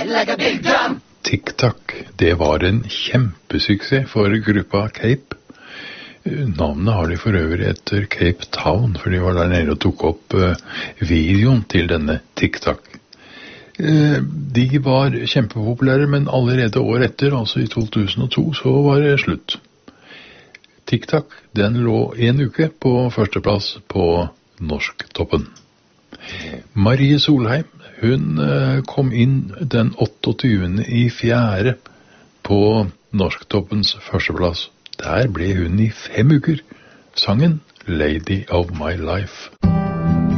like a big drum. TikTok, det var en kjempesuksess for gruppa Cape. Navnet har de for øvrig etter Cape Town, for de var der nede og tok opp videoen til denne TikTok. De var kjempepopulære, men allerede år etter, altså i 2002, så var det slutt. TikTok, den lå en uke på førsteplass på Norsktoppen. Marie Solheim, hun kom inn den 28.4. på Norsktoppens førsteplass. Der ble hun i 5 uker. Sangen Lady of My Life.